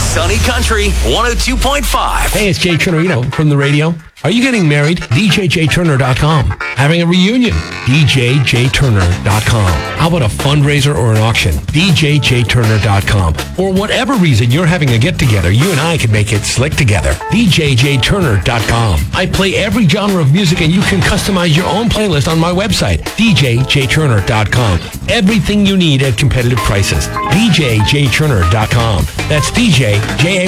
Sunny Country 102.5. Hey, it's Jay Turner, from the radio. Are you getting married? DJJTurner.com. Having a reunion? DJJTurner.com. How about a fundraiser or an auction? DJJTurner.com. For whatever reason you're having a get-together, you and I can make it slick together. DJJTurner.com. I play every genre of music and you can customize your own playlist on my website, DJJTurner.com. Everything you need at competitive prices. DJJTurner.com. That's DJJA